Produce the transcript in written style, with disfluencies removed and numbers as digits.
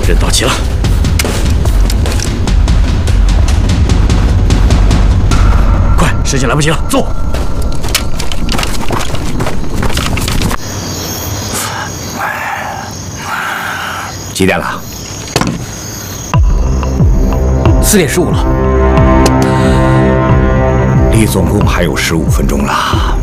人到齐了。快，时间来不及了，走。 几点了 ？4点15了。 离总共还有15分钟了。